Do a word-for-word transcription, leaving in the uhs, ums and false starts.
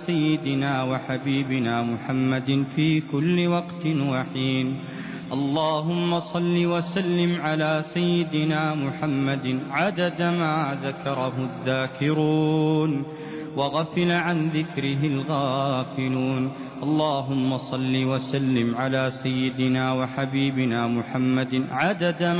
سيدنا وحبيبنا محمد في كل وقت وحين. اللهم صل وسلم على سيدنا محمد عدد ما ذكره الذاكرون وغفل عن ذكره الغافلون. اللهم صل وسلم على سيدنا وحبيبنا محمد عدد